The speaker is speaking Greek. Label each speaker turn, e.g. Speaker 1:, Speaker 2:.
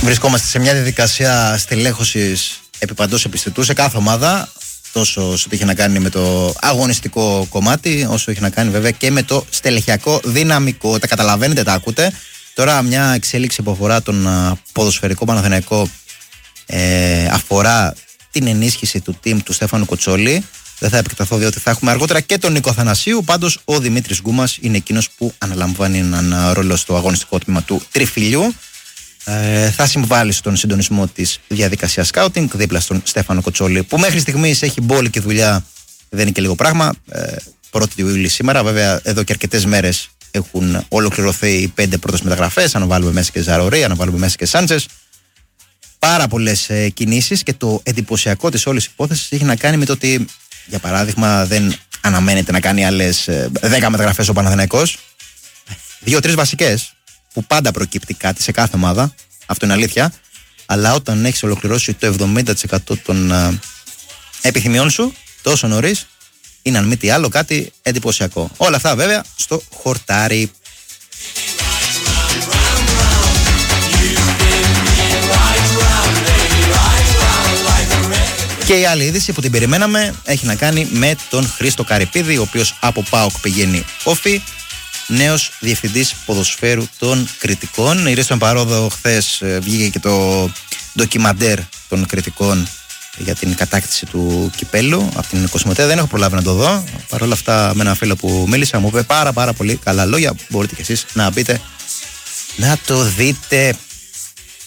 Speaker 1: Βρισκόμαστε σε μια διαδικασία στελέχωσης επί παντός επιστητού σε κάθε ομάδα, τόσο σε ό,τι έχει να κάνει με το αγωνιστικό κομμάτι, όσο έχει να κάνει βέβαια και με το στελεχειακό δυναμικό. Τα καταλαβαίνετε, τα ακούτε. Τώρα μια εξέλιξη που αφορά τον ποδοσφαιρικό Παναθηναϊκό αφορά την ενίσχυση του team του Στέφανου Κοτσόλη. Δεν θα επεκταθώ διότι θα έχουμε αργότερα και τον Νίκο Αθανασίου. Πάντως ο Δημήτρης Γκούμας είναι εκείνος που αναλαμβάνει έναν ρόλο στο αγωνιστικό τμήμα του Τριφυλιού. Θα συμβάλλει στον συντονισμό της διαδικασίας scouting δίπλα στον Στέφανο Κοτσόλη, που μέχρι στιγμής έχει μπόλικη δουλειά, δεν είναι και λίγο πράγμα. 1η του Ιούλη σήμερα, βέβαια εδώ και αρκετές μέρες έχουν ολοκληρωθεί οι 5 πρώτες μεταγραφές. Αν βάλουμε μέσα και Ζαρορί, αν βάλουμε μέσα και Σάντσες. Πάρα πολλές κινήσεις, και το εντυπωσιακό της όλης υπόθεσης έχει να κάνει με το ότι, για παράδειγμα, δεν αναμένεται να κάνει άλλες 10 μεταγραφές ο Παναθηναϊκός. 2-3 βασικές, που πάντα προκύπτει κάτι σε κάθε ομάδα, αυτό είναι αλήθεια, αλλά όταν έχεις ολοκληρώσει το 70% των επιθυμιών σου τόσο νωρίς, είναι αν μη τι άλλο κάτι εντυπωσιακό. Όλα αυτά βέβαια στο χορτάρι. Και η άλλη είδηση που την περιμέναμε έχει να κάνει με τον Χρήστο Καρυπίδη, ο οποίος από ΠΑΟΚ πηγαίνει όφι, νέος διευθυντής ποδοσφαίρου των Κρητικών. Η Ρίστον Παρόδο χθες βγήκε και το ντοκιμαντέρ των Κρητικών για την κατάκτηση του κυπέλου από την Κοσμοτέ. Δεν έχω προλάβει να το δω. Παρ' όλα αυτά, με ένα φίλο που μίλησα μου είπε πάρα πολύ καλά λόγια. Μπορείτε κι εσείς να μπείτε να το δείτε.